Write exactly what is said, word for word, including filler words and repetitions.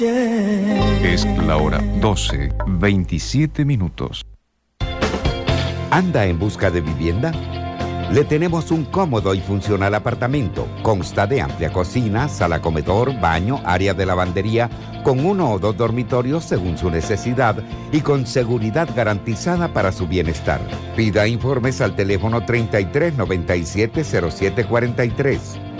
Es la hora doce, veintisiete minutos. ¿Anda en busca de vivienda? Le tenemos un cómodo y funcional apartamento. Consta de amplia cocina, sala comedor, baño, área de lavandería, con uno o dos dormitorios según su necesidad y con seguridad garantizada para su bienestar. Pida informes al teléfono treinta y tres noventa y siete cero siete cuarenta y tres.